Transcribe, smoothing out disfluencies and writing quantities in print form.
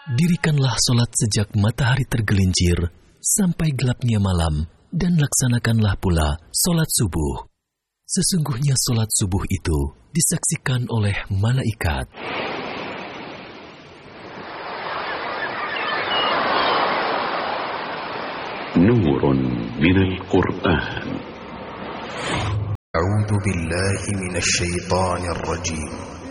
Dirikanlah solat sejak matahari tergelincir sampai gelapnya malam, dan laksanakanlah pula solat subuh. Sesungguhnya solat subuh itu disaksikan oleh malaikat. Nurun minal Qur'an. A'udzu billahi minasy syaithanir rajim.